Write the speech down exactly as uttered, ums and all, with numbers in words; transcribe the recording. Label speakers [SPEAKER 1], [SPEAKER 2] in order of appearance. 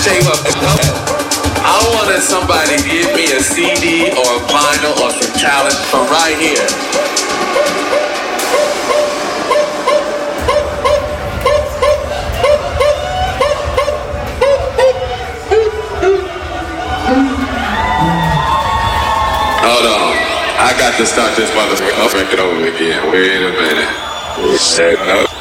[SPEAKER 1] tell you what, I wanted somebody to give me a C D or a vinyl or some talent from right here. Hold on, I got to start this motherfucker record over again. Wait a minute. Set up.